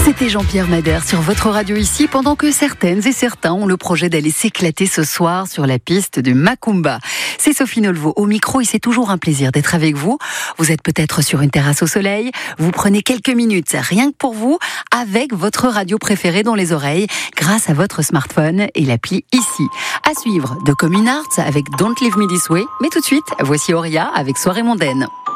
C'était Jean-Pierre Madère sur votre radio ici, pendant que certaines et certains ont le projet d'aller s'éclater ce soir sur la piste du Macumba. C'est Sophie Nolvo au micro et c'est toujours un plaisir d'être avec vous. Vous êtes peut-être sur une terrasse au soleil, vous prenez quelques minutes rien que pour vous avec votre radio préférée dans les oreilles grâce à votre smartphone et l'appli ici. À suivre de Commune Arts avec Don't Leave Me This Way, mais tout de suite, voici Auria avec Soirée mondaine.